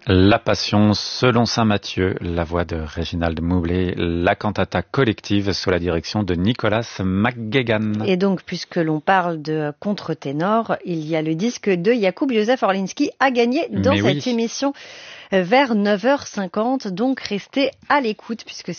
La Passion selon saint Matthieu, la voix de Réginald Moublet, la cantata collective sous la direction de Nicolas McGuigan. Et donc, puisque l'on parle de contre-ténor, il y a le disque de Jakub Józef Orliński à gagner dans cette émission vers 9h50. Donc, restez à l'écoute puisque